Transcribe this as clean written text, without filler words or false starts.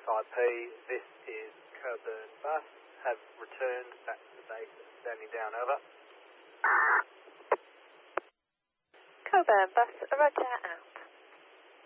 5P, this is Coburn Bus. Have returned back to the base, standing down, over. Coburn Bus, roger out.